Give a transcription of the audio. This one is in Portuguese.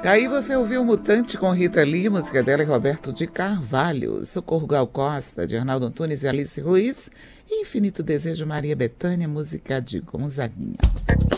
Aí você ouviu Mutante com Rita Lee, música dela e Roberto de Carvalho, Socorro Gal Costa, de Arnaldo Antunes e Alice Ruiz, e Infinito Desejo Maria Bethânia, música de Gonzaguinha.